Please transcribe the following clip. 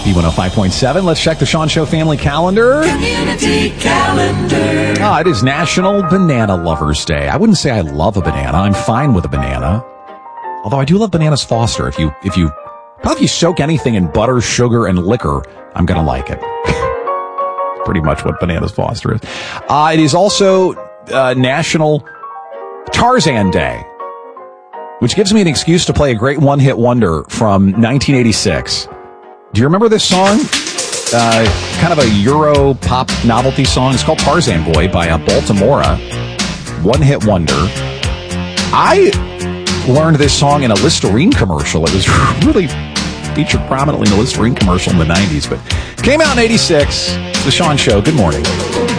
B105.7. Let's check the Sean Show family calendar. Community calendar. It is National Banana Lovers Day. I wouldn't say I love a banana. I'm fine with a banana. Although I do love bananas Foster. If you soak anything in butter, sugar, and liquor, I'm going to like it. Pretty much what Bananas Foster is. It is also National Tarzan Day, which gives me an excuse to play a great one-hit wonder from 1986. Do you remember this song? Kind of a Euro pop novelty song. It's called Tarzan Boy by Baltimora. One-hit wonder. I learned this song in a Listerine commercial. It was really featured prominently in a Listerine commercial in the 90s, but came out in 86. It's the Sean Show. Good morning.